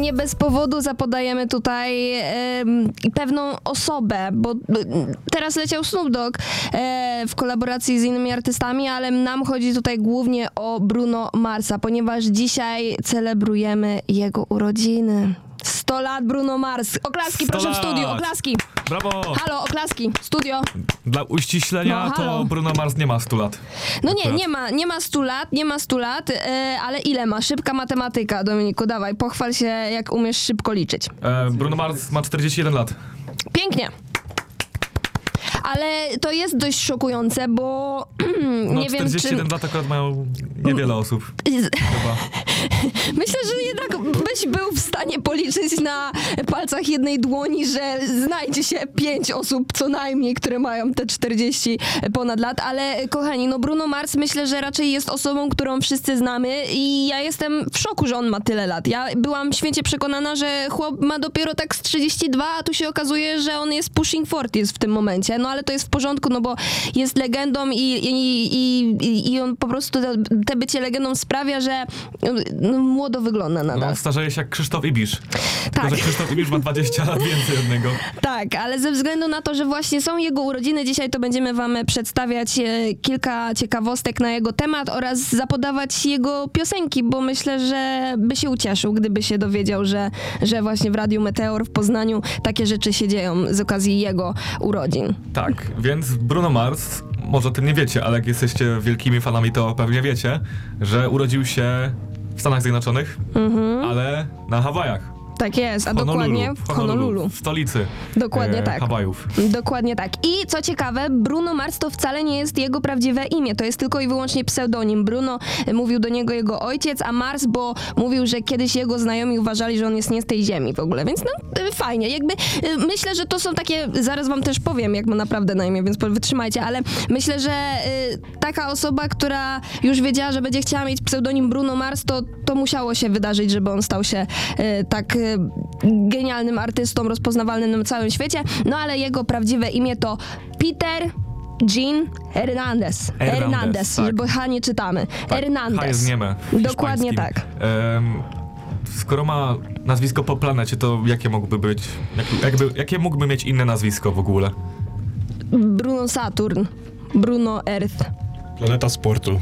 nie bez powodu zapodajemy tutaj pewną osobę, bo teraz leciał Snoop Dogg w kolaboracji z innymi artystami, ale nam chodzi tutaj głównie o Bruno Marsa, ponieważ dzisiaj celebrujemy jego urodziny. 100 lat Bruno Mars. Oklaski, proszę w studio, oklaski. Brawo! Halo, oklaski, studio. Dla uściślenia No, to halo. Bruno Mars nie ma 100 lat. No Akurat. nie ma 100 lat, ale ile ma? Szybka matematyka, Dominiku, dawaj, pochwal się, jak umiesz szybko liczyć. Bruno Mars ma 41 lat. Pięknie. Ale to jest dość szokujące, bo No, nie wiem, 41 lat akurat mają niewiele osób. Chyba. Myślę, że jednak byś był w stanie policzyć na palcach jednej dłoni, że znajdzie się 5 osób co najmniej, które mają te 40 ponad lat, ale kochani, no Bruno Mars myślę, że raczej jest osobą, którą wszyscy znamy i ja jestem w szoku, że on ma tyle lat. Ja byłam święcie przekonana, że chłop ma dopiero tak z 32, a tu się okazuje, że on jest pushing 40 w tym momencie, no ale to jest w porządku, no bo jest legendą i on po prostu te bycie legendą sprawia, że no, młodo wygląda nadal. No, starzeje się jak Krzysztof Ibisz. Tylko, Tak. że Krzysztof Ibisz ma 20 lat więcej od niego. Tak, ale ze względu na to, że właśnie są jego urodziny, dzisiaj to będziemy wam przedstawiać kilka ciekawostek na jego temat oraz zapodawać jego piosenki, bo myślę, że by się ucieszył, gdyby się dowiedział, że właśnie w Radiu Meteor w Poznaniu takie rzeczy się dzieją z okazji jego urodzin. Tak, więc Bruno Mars, może o tym nie wiecie, ale jak jesteście wielkimi fanami, to pewnie wiecie, że urodził się w Stanach Zjednoczonych, ale na Hawajach. Tak jest, a dokładnie w Honolulu. W stolicy Dokładnie tak. Hawajów. Dokładnie tak. I co ciekawe, Bruno Mars to wcale nie jest jego prawdziwe imię, to jest tylko i wyłącznie pseudonim. Bruno mówił do niego jego ojciec, a Mars, bo mówił, że kiedyś jego znajomi uważali, że on jest nie z tej ziemi w ogóle, więc no fajnie. Jakby myślę, że to są takie, zaraz wam też powiem, jak ma naprawdę na imię, więc wytrzymajcie, ale myślę, że taka osoba, która już wiedziała, że będzie chciała mieć pseudonim Bruno Mars, to musiało się wydarzyć, żeby on stał się tak genialnym artystą, rozpoznawalnym na całym świecie, no ale jego prawdziwe imię to Peter Jean Hernandez, tak. żeby H nie czytamy. Tak, Hernandez. H jest z nieme. Dokładnie tak. Skoro ma nazwisko po planecie, to jakie mógłby być, jakie mógłby mieć inne nazwisko w ogóle? Bruno Saturn, Bruno Earth. Planeta sportu.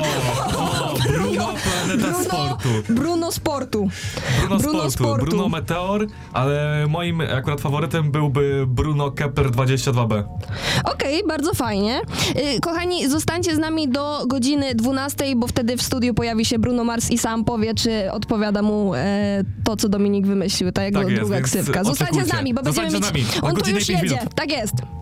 Bruno Planeta Sportu. Bruno Sportu. Bruno Sportu. Bruno Meteor, ale moim akurat faworytem byłby Bruno Kepler 22b. Okej, bardzo fajnie. Kochani, zostańcie z nami do godziny 12, bo wtedy w studiu pojawi się Bruno Mars i sam powie, czy odpowiada mu to, co Dominik wymyślił, ta jego Tak jest, druga więc ksywka. Zostańcie z oczekujcie. nami, bo będziemy Zostańcie mieć... z nami. O On tu godzinę już i 5 jedzie. minut. Tak jest.